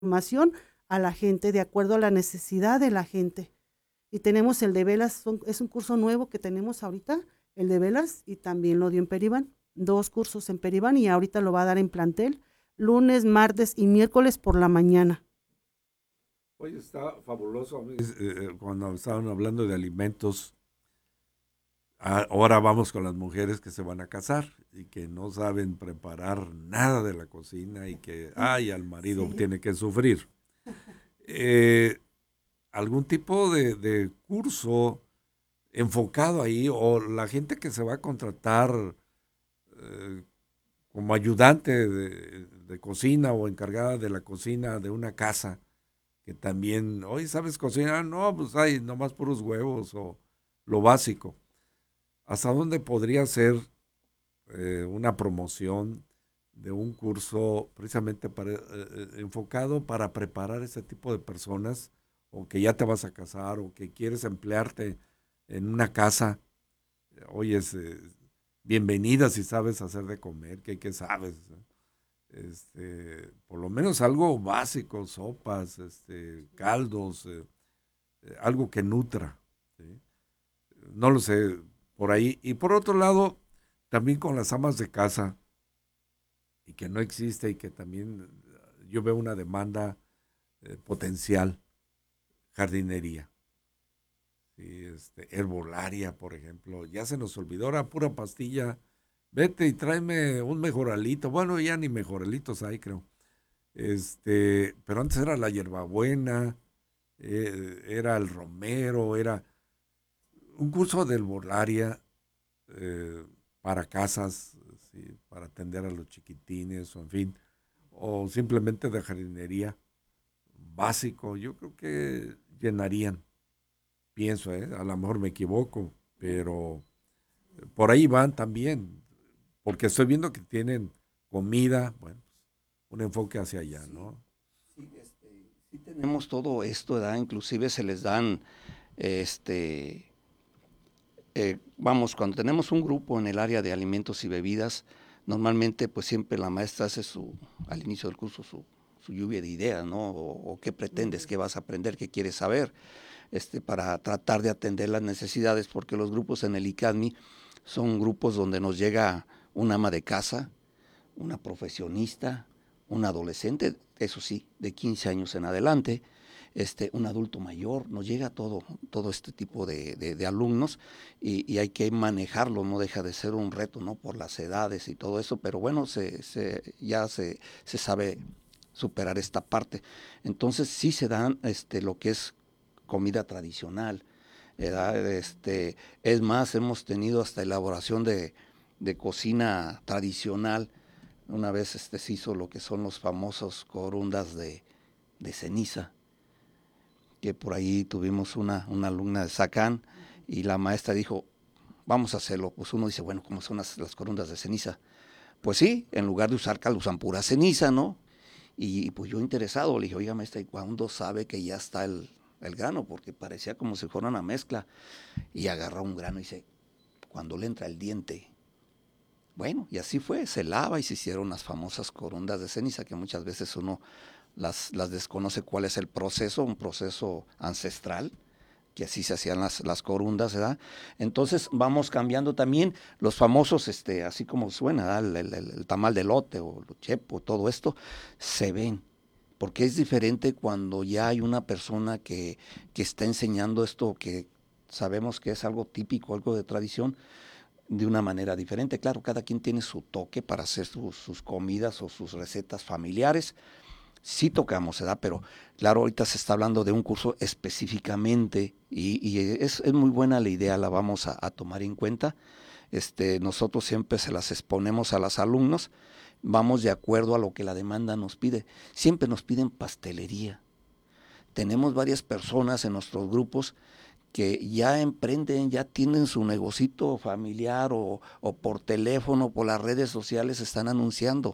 información a la gente de acuerdo a la necesidad de la gente. Y tenemos el de velas, es un curso nuevo que tenemos ahorita, el de velas, y también lo dio en Peribán, 2 cursos en Peribán y ahorita lo va a dar en plantel, lunes, martes y miércoles por la mañana. Oye, está fabuloso. Cuando estaban hablando de alimentos, ahora vamos con las mujeres que se van a casar y que no saben preparar nada de la cocina y que, ay, al marido Sí. tiene que sufrir. Eh, ¿Algún tipo de curso enfocado ahí o la gente que se va a contratar eh, como ayudante de cocina o encargada de la cocina de una casa, que también, oye, ¿sabes cocinar? No, pues hay nomás puros huevos o lo básico. ¿Hasta dónde podría ser una promoción de un curso precisamente enfocado para preparar ese tipo de personas o que ya te vas a casar o que quieres emplearte en una casa? Oye, bienvenida si sabes hacer de comer, que sabes, ¿no? Por lo menos algo básico, sopas, caldos, algo que nutra, ¿sí? No lo sé, por ahí. Y por otro lado, también con las amas de casa, y que no existe, y que también yo veo una demanda potencial, jardinería, ¿sí? Herbolaria, por ejemplo. Ya se nos olvidó, ahora pura pastilla. Vete y tráeme un mejoralito. Bueno, ya ni mejoralitos hay, creo. Pero antes era la hierbabuena, era el romero, era un curso de herbolaria eh, para casas, ¿sí? Para atender a los chiquitines, o en fin, o simplemente de jardinería básico. Yo creo que llenarían, pienso, a lo mejor me equivoco, pero por ahí van también, porque estoy viendo que tienen comida, bueno, un enfoque hacia allá, Sí, ¿no? sí, sí tenemos todo esto, ¿verdad? Inclusive se les dan, este, vamos, cuando tenemos un grupo en el área de alimentos y bebidas, normalmente pues siempre la maestra hace al inicio del curso su lluvia de ideas, ¿no? O qué pretendes, Ujú. qué vas a aprender, qué quieres saber, para tratar de atender las necesidades, porque los grupos en el ICADMI son grupos donde nos llega un ama de casa, una profesionista, un adolescente, eso sí, de 15 años en adelante, un adulto mayor, nos llega todo este tipo de alumnos y hay que manejarlo, no deja de ser un reto, ¿no? Por las edades y todo eso, pero bueno, ya se sabe superar esta parte. Entonces sí se dan lo que es comida tradicional, ¿verdad? Es más, hemos tenido hasta elaboración de cocina tradicional. Una vez se hizo lo que son los famosos corundas de ceniza, que por ahí tuvimos una alumna de Sacán y la maestra dijo, vamos a hacerlo. Pues uno dice, bueno, ¿cómo son las corundas de ceniza? Pues sí, en lugar de usar cal usan pura ceniza, ¿no? Y pues yo interesado le dije, oiga maestra, ¿y cuándo sabe que ya está el grano? Porque parecía como si fuera una mezcla. Y agarra un grano y dice, cuando le entra el diente. Bueno, y así fue, se lava y se hicieron las famosas corundas de ceniza, que muchas veces uno las desconoce cuál es el proceso, un proceso ancestral, que así se hacían las corundas, ¿verdad? Entonces vamos cambiando también los famosos, así como suena, el tamal de lote o el chepo, todo esto, se ven. Porque es diferente cuando ya hay una persona que está enseñando esto que sabemos que es algo típico, algo de tradición, de una manera diferente. Claro, cada quien tiene su toque para hacer sus comidas o sus recetas familiares. Sí tocamos, ¿verdad? Pero claro, ahorita se está hablando de un curso específicamente y es muy buena la idea, la vamos a tomar en cuenta. Nosotros siempre se las exponemos a los alumnos, vamos de acuerdo a lo que la demanda nos pide. Siempre nos piden pastelería. Tenemos varias personas en nuestros grupos que ya emprenden, ya tienen su negocito familiar o por teléfono, por las redes sociales están anunciando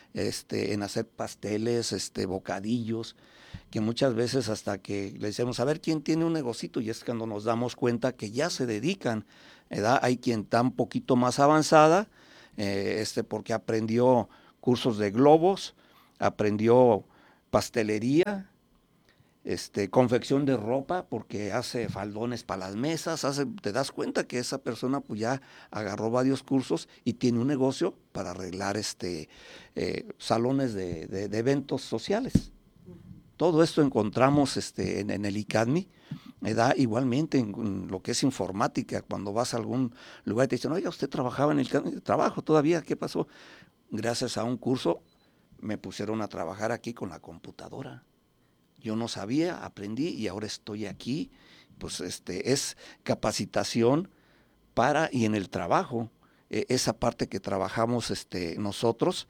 en hacer pasteles, bocadillos, que muchas veces hasta que le decimos, a ver quién tiene un negocito, y es cuando nos damos cuenta que ya se dedican, ¿verdad? Hay quien está un poquito más avanzada, porque aprendió cursos de globos, aprendió pastelería, confección de ropa, porque hace faldones para las mesas, te das cuenta que esa persona pues ya agarró varios cursos y tiene un negocio para arreglar salones de eventos sociales. Todo esto encontramos en el ICADMI. Igualmente en lo que es informática, cuando vas a algún lugar y te dicen, oiga, usted trabajaba en el ICADMI, trabajo todavía, ¿qué pasó? Gracias a un curso me pusieron a trabajar aquí con la computadora. Yo no sabía, aprendí y ahora estoy aquí. Pues es capacitación y en el trabajo, esa parte que trabajamos nosotros,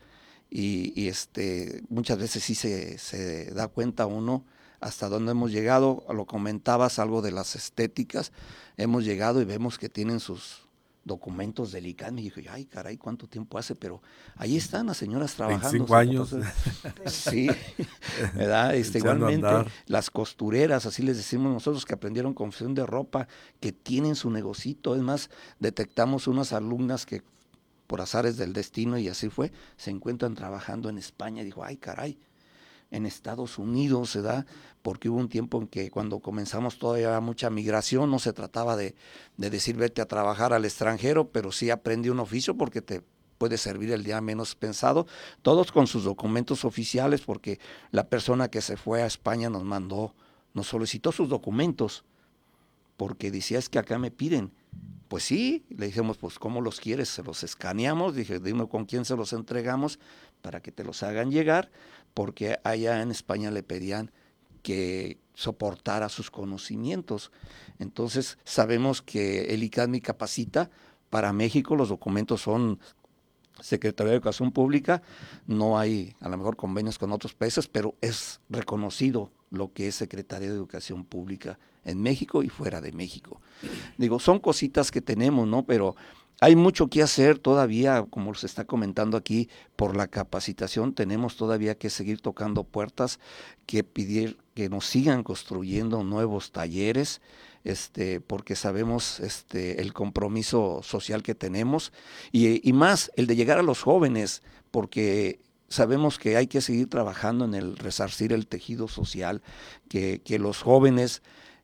y muchas veces sí se da cuenta uno hasta dónde hemos llegado. Lo comentabas, algo de las estéticas, hemos llegado y vemos que tienen sus documentos del ICADMI, y dije, ay caray, cuánto tiempo hace, pero ahí están las señoras trabajando. 25 años. Sí, ¿verdad? Igualmente las costureras, así les decimos nosotros, que aprendieron confección de ropa, que tienen su negocito. Es más, detectamos unas alumnas que por azares del destino, y así fue, se encuentran trabajando en España. Dijo, ay caray, en Estados Unidos se da, porque hubo un tiempo en que cuando comenzamos todavía mucha migración, no se trataba de decir vete a trabajar al extranjero, pero sí aprendí un oficio porque te puede servir el día menos pensado, todos con sus documentos oficiales, porque la persona que se fue a España nos solicitó sus documentos, porque decía, es que acá me piden. Pues sí, le dijimos, pues ¿cómo los quieres? Se los escaneamos, dije, dime con quién se los entregamos para que te los hagan llegar, porque allá en España le pedían que soportara sus conocimientos. Entonces sabemos que el ICADMI capacita. Para México los documentos son Secretaría de Educación Pública, no hay a lo mejor convenios con otros países, pero es reconocido lo que es Secretaría de Educación Pública en México y fuera de México. Digo, son cositas que tenemos, ¿no? Pero hay mucho que hacer todavía, como se está comentando aquí, por la capacitación. Tenemos todavía que seguir tocando puertas, que pedir que nos sigan construyendo nuevos talleres, porque sabemos el compromiso social que tenemos, y más el de llegar a los jóvenes, porque sabemos que hay que seguir trabajando en el resarcir el tejido social, que los jóvenes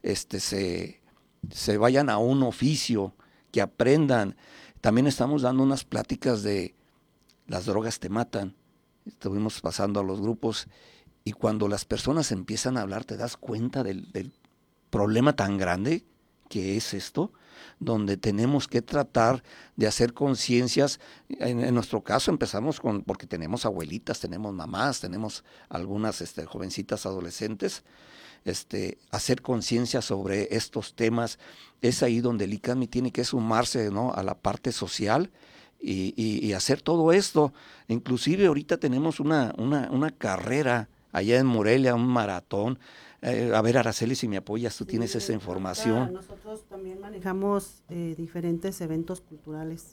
se vayan a un oficio, que aprendan. También estamos dando unas pláticas de las drogas te matan. Estuvimos pasando a los grupos, y cuando las personas empiezan a hablar te das cuenta del problema tan grande que es esto, donde tenemos que tratar de hacer conciencias. En nuestro caso empezamos porque tenemos abuelitas, tenemos mamás, tenemos algunas jovencitas adolescentes. Hacer conciencia sobre estos temas. Es ahí donde el ICADMI tiene que sumarse, ¿no?, a la parte social y hacer todo esto. Inclusive ahorita tenemos una carrera allá en Morelia, un maratón. A ver, Araceli, si me apoyas, tú tienes esa información. Nosotros también manejamos diferentes eventos culturales.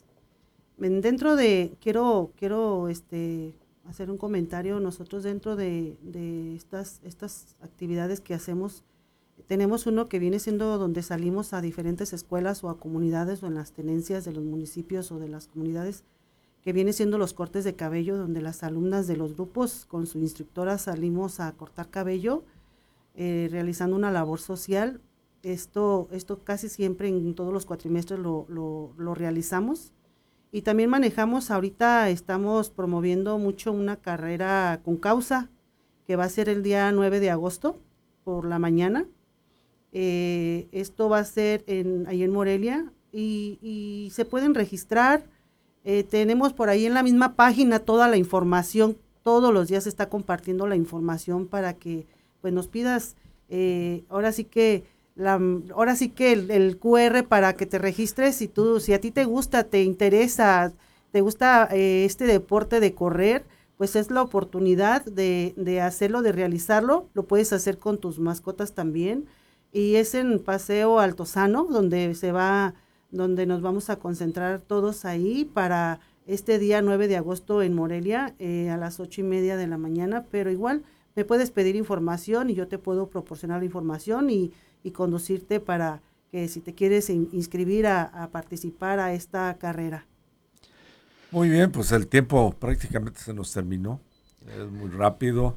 Quiero hacer un comentario. Nosotros dentro de estas actividades que hacemos, tenemos uno que viene siendo donde salimos a diferentes escuelas o a comunidades o en las tenencias de los municipios o de las comunidades, que viene siendo los cortes de cabello, donde las alumnas de los grupos con su instructora salimos a cortar cabello, realizando una labor social. Esto casi siempre en todos los cuatrimestres lo realizamos. Y también manejamos, ahorita estamos promoviendo mucho una carrera con causa, que va a ser el día 9 de agosto por la mañana. Esto va a ser ahí en Morelia, y se pueden registrar. Tenemos por ahí en la misma página toda la información. Todos los días se está compartiendo la información para que pues nos pidas, ahora sí que el QR para que te registres. Si a ti te gusta, te interesa, te gusta este deporte de correr, pues es la oportunidad de hacerlo, de realizarlo. Lo puedes hacer con tus mascotas también, y es en Paseo Altozano donde nos vamos a concentrar todos ahí para este día 9 de agosto en Morelia, a las 8:30 de la mañana. Pero igual me puedes pedir información y yo te puedo proporcionar la información y conducirte para que si te quieres inscribir a participar a esta carrera. Muy bien, pues el tiempo prácticamente se nos terminó. Es muy rápido.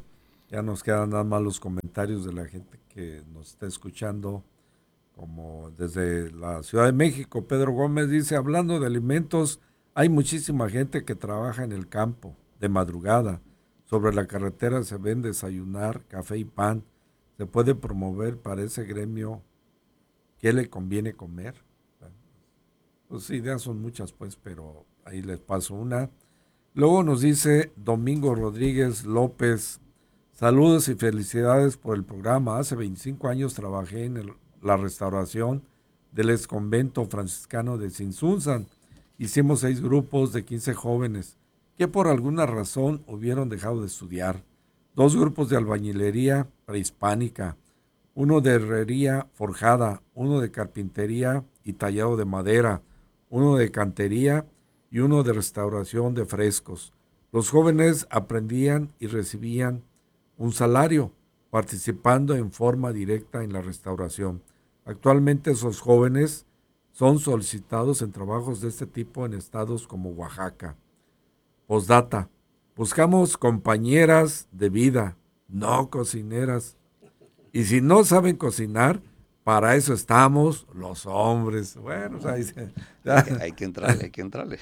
Ya nos quedan nada más los comentarios de la gente que nos está escuchando, como desde la Ciudad de México. Pedro Gómez dice, hablando de alimentos, hay muchísima gente que trabaja en el campo de madrugada. Sobre la carretera se ven desayunar, café y pan. Se puede promover para ese gremio qué le conviene comer. Pues ideas son muchas, pues, pero ahí les paso una. Luego nos dice Domingo Rodríguez López, saludos y felicidades por el programa. Hace 25 años trabajé en la restauración del exconvento franciscano de Tzintzuntzan. Hicimos 6 grupos de 15 jóvenes que por alguna razón hubieron dejado de estudiar. 2 grupos de albañilería prehispánica, uno de herrería forjada, uno de carpintería y tallado de madera, uno de cantería y uno de restauración de frescos. Los jóvenes aprendían y recibían un salario, participando en forma directa en la restauración. Actualmente esos jóvenes son solicitados en trabajos de este tipo en estados como Oaxaca. Postdata, buscamos compañeras de vida, no cocineras. Y si no saben cocinar, para eso estamos los hombres. Bueno, ahí se, Hay que entrarle.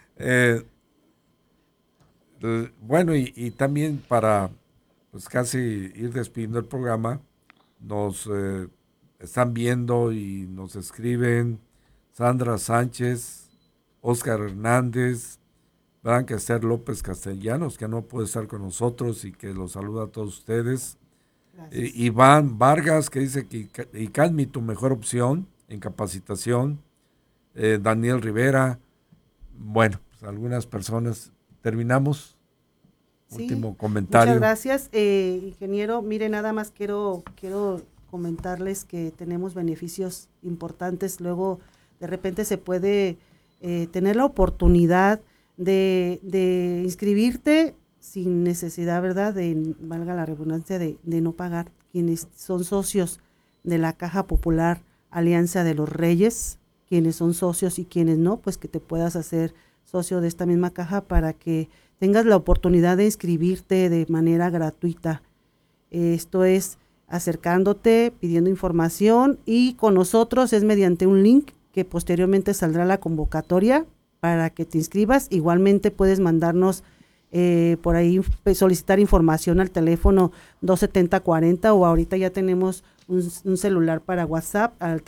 Bueno, y también para pues casi ir despidiendo el programa, nos están viendo y nos escriben Sandra Sánchez, Óscar Hernández, Blanca Esther López Castellanos, que no puede estar con nosotros y que los saluda a todos ustedes. Iván Vargas, que dice que ICANMI, tu mejor opción en capacitación. Daniel Rivera. Bueno, pues algunas personas. Terminamos. Sí, último comentario. Muchas gracias, ingeniero. Mire, nada más quiero comentarles que tenemos beneficios importantes. Luego, de repente se puede tener la oportunidad de inscribirte sin necesidad, ¿verdad?, valga la redundancia, de no pagar. Quienes son socios de la Caja Popular Alianza de los Reyes, quienes son socios y quienes no, pues que te puedas hacer socio de esta misma caja para que tengas la oportunidad de inscribirte de manera gratuita. Esto es acercándote, pidiendo información, y con nosotros es mediante un link que posteriormente saldrá la convocatoria para que te inscribas. Igualmente puedes mandarnos por ahí solicitar información al teléfono 270-40, o ahorita ya tenemos un celular para WhatsApp al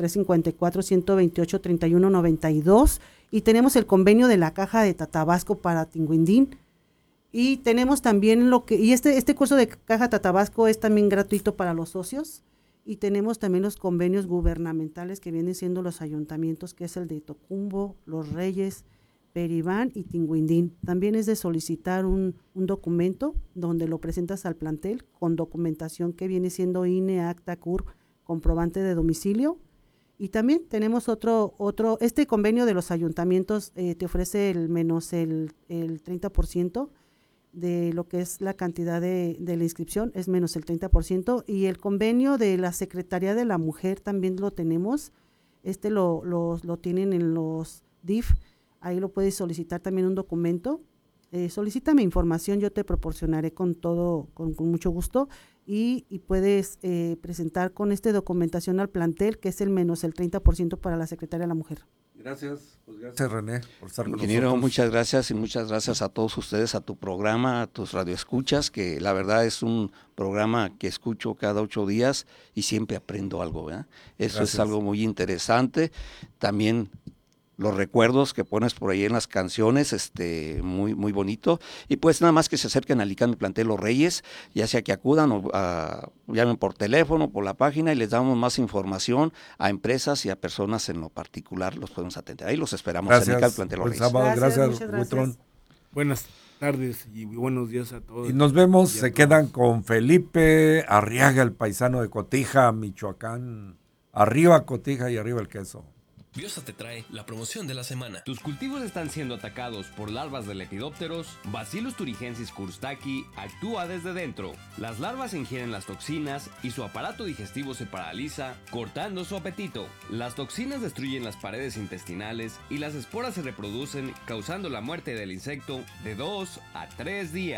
354-128-3192, y tenemos el convenio de la Caja de Tatabasco para Tinguindín, y tenemos también este curso de Caja Tatabasco es también gratuito para los socios, y tenemos también los convenios gubernamentales que vienen siendo los ayuntamientos, que es el de Tocumbo, Los Reyes, Peribán y Tinguindín. También es de solicitar un documento donde lo presentas al plantel con documentación que viene siendo INE, acta, CUR, comprobante de domicilio. Y también tenemos este convenio de los ayuntamientos te ofrece menos el 30% de lo que es la cantidad de la inscripción, es menos el 30%, y el convenio de la Secretaría de la Mujer también lo tenemos, lo tienen en los DIF. Ahí lo puedes solicitar también un documento. Solicítame información, yo te proporcionaré con mucho gusto, y puedes presentar con documentación al plantel, que es el menos el 30% para la Secretaría de la Mujer. Gracias, pues gracias René por estar con Ingeniero, nosotros. muchas gracias, y muchas gracias a todos ustedes, a tu programa, a tus radioescuchas, que la verdad es un programa que escucho cada 8 días y siempre aprendo algo, ¿verdad? Eso Gracias. Es algo muy interesante. También los recuerdos que pones por ahí en las canciones, muy, muy bonito. Y pues nada más que se acerquen al ICANMI Plantel Los Reyes, ya sea que acudan o llamen por teléfono, por la página, y les damos más información a empresas y a personas en lo particular, los podemos atender. Ahí los esperamos en ICANMI Plantel Los Buen Reyes. sábado, gracias, muchas gracias. Buitrón. Buenas tardes y buenos días a todos. Y nos vemos, Y a se todos. quedan con Felipe Arriaga, el paisano de Cotija, Michoacán. Arriba Cotija y arriba el queso. Biosa te trae la promoción de la semana. Tus cultivos están siendo atacados por larvas de lepidópteros. Bacillus thuringiensis courstaki actúa desde dentro. Las larvas ingieren las toxinas y su aparato digestivo se paraliza, cortando su apetito. Las toxinas destruyen las paredes intestinales y las esporas se reproducen, causando la muerte del insecto de 2 a 3 días.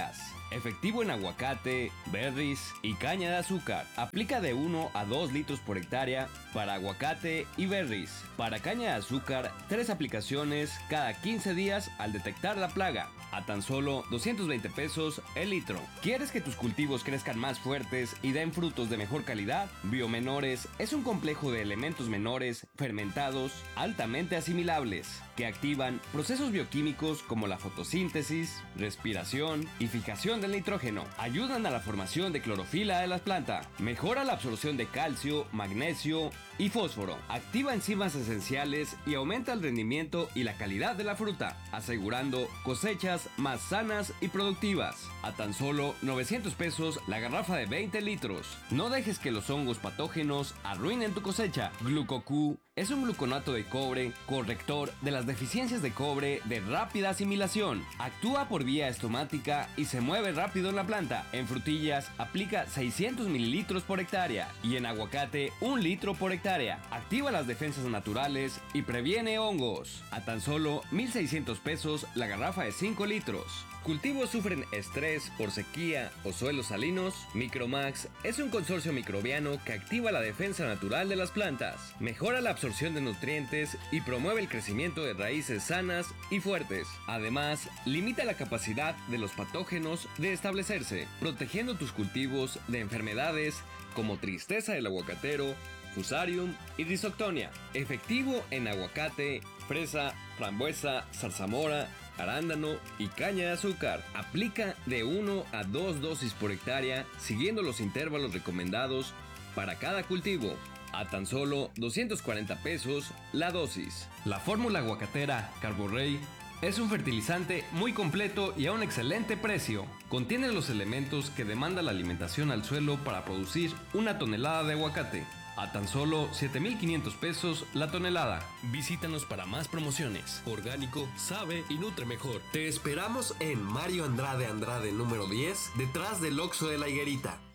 Efectivo en aguacate, berries y caña de azúcar. Aplica de 1 a 2 litros por hectárea para aguacate y berries. Para caña de azúcar, 3 aplicaciones cada 15 días al detectar la plaga, a tan solo 220 pesos el litro. ¿Quieres que tus cultivos crezcan más fuertes y den frutos de mejor calidad? Biomenores es un complejo de elementos menores fermentados altamente asimilables que activan procesos bioquímicos como la fotosíntesis, respiración y fijación del nitrógeno. Ayudan a la formación de clorofila de la planta. Mejora la absorción de calcio, magnesio y fósforo. Activa enzimas esenciales y aumenta el rendimiento y la calidad de la fruta, asegurando cosechas más sanas y productivas. A tan solo 900 pesos la garrafa de 20 litros. No dejes que los hongos patógenos arruinen tu cosecha. GlucoQ es un gluconato de cobre, corrector de las deficiencias de cobre de rápida asimilación. Actúa por vía estomática y se mueve rápido en la planta. En frutillas aplica 600 mililitros por hectárea y en aguacate 1 litro por hectárea. Activa las defensas naturales y previene hongos. A tan solo 1,600 pesos la garrafa de 5 litros. ¿Cultivos sufren estrés por sequía o suelos salinos? Micromax es un consorcio microbiano que activa la defensa natural de las plantas, mejora la absorción de nutrientes y promueve el crecimiento de raíces sanas y fuertes. Además, limita la capacidad de los patógenos de establecerse, protegiendo tus cultivos de enfermedades como tristeza del aguacatero, Fusarium y Rhizoctonia. Efectivo en aguacate, fresa, frambuesa, zarzamora, arándano y caña de azúcar. Aplica de 1 a 2 dosis por hectárea, siguiendo los intervalos recomendados para cada cultivo. A tan solo 240 pesos la dosis. La fórmula aguacatera Carborrey es un fertilizante muy completo y a un excelente precio. Contiene los elementos que demanda la alimentación al suelo para producir 1 tonelada de aguacate. A tan solo 7,500 pesos la tonelada. Visítanos para más promociones. Orgánico, sabe y nutre mejor. Te esperamos en Mario Andrade número 10, detrás del Oxxo de la Higuerita.